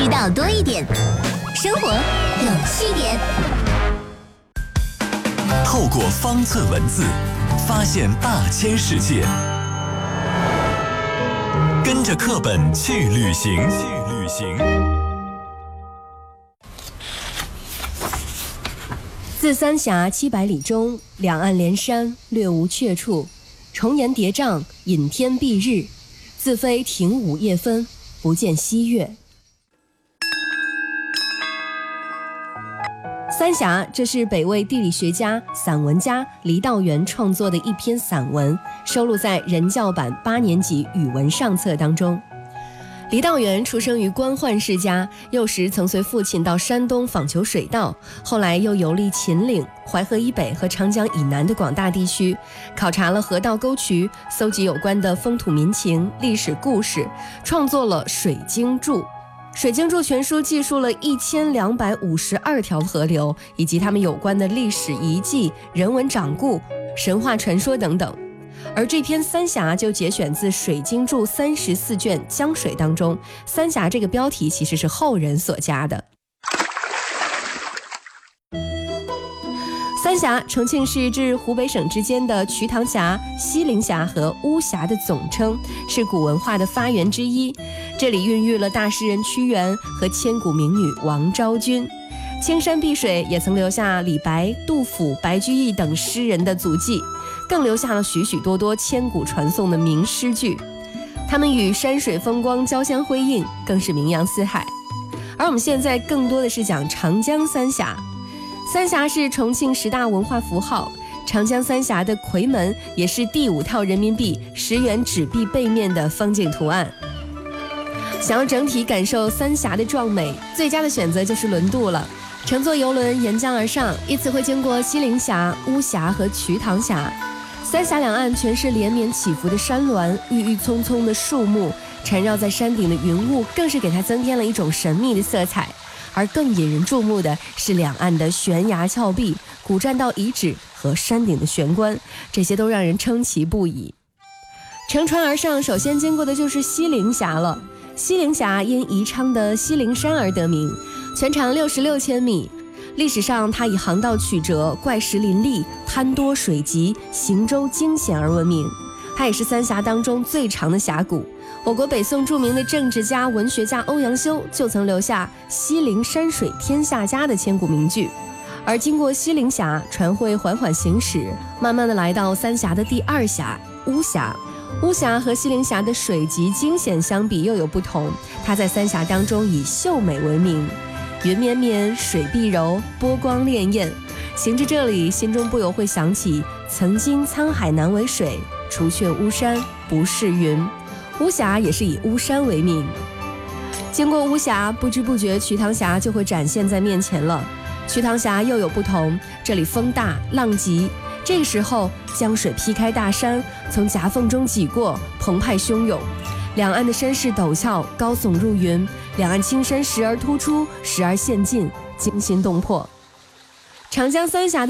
知道多一点，生活有趣点。 透过方寸文字，发现大千世界。跟着课本去旅行。 自三峡700里中，两岸连山，略无阙处。重岩叠嶂，隐天蔽日。自非庭午夜分，不见西月。三峡，这是北魏地理学家、散文家黎道元创作的一篇散文，收录在人教版8年级语文上册当中。黎道元出生于官宦世家，幼时曾随父亲到山东访求水稻，后来又游历秦岭、淮河以北和长江以南的广大地区，考察了河道沟渠，搜集有关的风土民情、历史故事，创作了《水经注》。《水经注》全书记述了1252条河流，以及它们有关的历史遗迹、人文掌故、神话传说等等。而这篇三峡就节选自《水经注》34卷江水当中，三峡这个标题其实是后人所加的。三峡，重庆市至湖北省之间的瞿塘峡、西陵峡和巫峡的总称，是古文化的发源之一。这里孕育了大诗人屈原和千古名女王昭君。青山碧水也曾留下李白、杜甫、白居易等诗人的足迹，更留下了许许多多千古传颂的名诗句。他们与山水风光交相辉映，更是名扬四海。而我们现在更多的是讲长江三峡。三峡是重庆10大文化符号，长江三峡的夔门也是第5套人民币10元纸币背面的风景图案。想要整体感受三峡的壮美，最佳的选择就是轮渡了。乘坐游轮沿江而上，依次会经过西陵峡、巫峡和瞿塘峡。三峡两岸全是连绵起伏的山峦，郁郁葱葱的树木，缠绕在山顶的云雾更是给它增添了一种神秘的色彩。而更引人注目的是两岸的悬崖峭壁、古栈道遗址和山顶的悬关，这些都让人称奇不已。乘船而上，首先经过的就是西陵峡了。西陵峡因宜昌的西陵山而得名，全长66千米。历史上它以航道曲折、怪石林立、滩多水急、行舟惊险而闻名。它也是三峡当中最长的峡谷。我国北宋著名的政治家、文学家欧阳修就曾留下“西陵山水天下佳”的千古名句。而经过西陵峡，船会缓缓行驶，慢慢的来到三峡的第2峡巫峡。巫峡和西陵峡的水急惊险相比又有不同，它在三峡当中以秀美闻名，云绵绵，水碧柔，波光潋滟。行至这里，心中不由会想起曾经沧海难为水，除却巫山不是云。巫峡也是以巫山为名。经过巫峡，不知不觉瞿塘峡就会展现在面前了。瞿塘峡又有不同，这里风大浪急，这个时候江水劈开大山，从夹缝中挤过，澎湃汹涌。两岸的山势陡峭，高耸入云，两岸青山时而突出，时而陷进，惊心动魄。长江三峡的